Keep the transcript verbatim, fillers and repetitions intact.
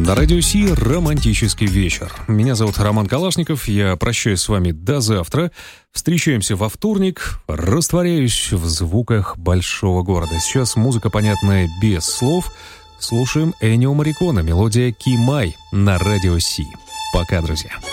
На Радио Си романтический вечер. Меня зовут Роман Калашников. Я прощаюсь с вами до завтра. Встречаемся во вторник. Растворяюсь в звуках большого города. Сейчас музыка, понятная без слов. Слушаем Эннио Морриконе, мелодия «Кимай» на Радио Си. Пока, друзья.